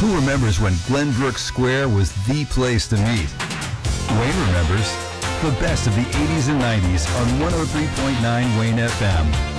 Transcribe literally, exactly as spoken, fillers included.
Who remembers when Glenbrook Square was the place to meet? Wayne remembers the best of the eighties and nineties on one oh three point nine Wayne F M.